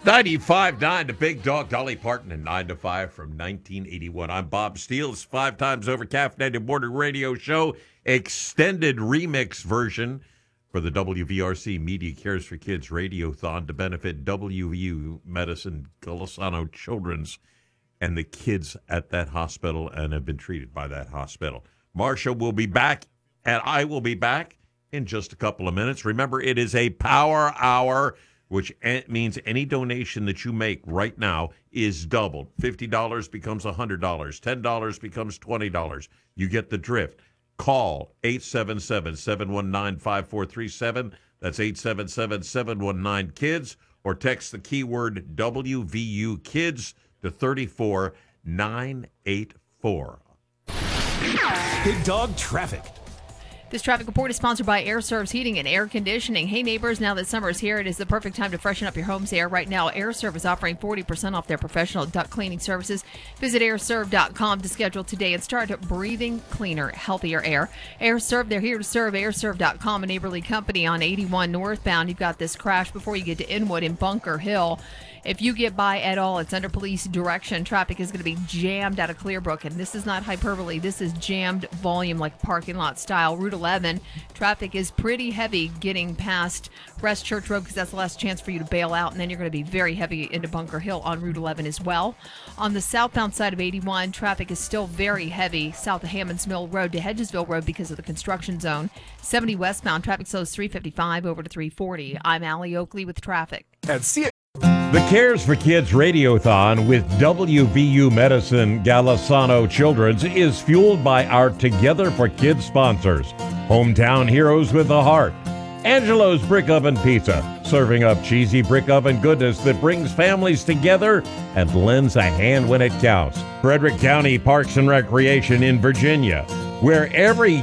95.9, the Big Dog, Dolly Parton, and 9 to 5 from 1981. I'm Bob Steele. It's 5 times over caffeinated morning radio show, extended remix version for the WVRC Media Cares for Kids Radiothon to benefit WVU Medicine, Golisano Children's, and the kids at that hospital and have been treated by that hospital. Marsha will be back, and I will be back in just a couple of minutes. Remember, it is a power hour, which means any donation that you make right now is doubled. $50 becomes $100. $10 becomes $20. You get the drift. Call 877-719-5437. That's 877-719-KIDS. Or text the keyword WVU Kids to 34984. Big Dog Traffic. This traffic report is sponsored by Air Serv's Heating and Air Conditioning. Hey neighbors, now that summer is here, it is the perfect time to freshen up your home's air. Right now, Air Serv is offering 40% off their professional duct cleaning services. Visit airserv.com to schedule today and start breathing cleaner, healthier air. Air Serv, they're here to serve. Airserv.com, a neighborly company on 81 northbound. You've got this crash before you get to Inwood in Bunker Hill. If you get by at all, it's under police direction. Traffic is going to be jammed out of Clearbrook, and this is not hyperbole. This is jammed volume like parking lot style. Route 11, traffic is pretty heavy getting past West Church Road because that's the last chance for you to bail out, and then you're going to be very heavy into Bunker Hill on Route 11 as well. On the southbound side of 81, traffic is still very heavy south of Hammonds Mill Road to Hedgesville Road because of the construction zone. 70 westbound, traffic slows 355 over to 340. I'm Allie Oakley with traffic. The Cares for Kids Radiothon with WVU Medicine Golisano Children's is fueled by our Together for Kids sponsors. Hometown Heroes with a Heart. Angelo's Brick Oven Pizza, serving up cheesy brick oven goodness that brings families together and lends a hand when it counts. Frederick County Parks and Recreation in Virginia, where every